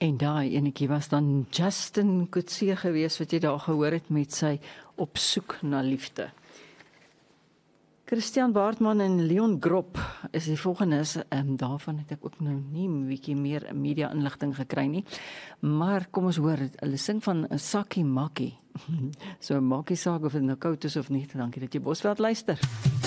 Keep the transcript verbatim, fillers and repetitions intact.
En daai enetjie was dan Justin Coetzee geweest wat jy daar gehoor het met sy Op soek na liefde. Christian Baartman en Leon Grop is die volgendes, en daarvan het ek ook nou nie 'n bietjie meer media inligting gekry nie, maar kom ons hoor, hulle sing van 'n sakkie makkie, so 'n makkie saak of dit nou koud is of nie, dankie dat jy Bosveld luister.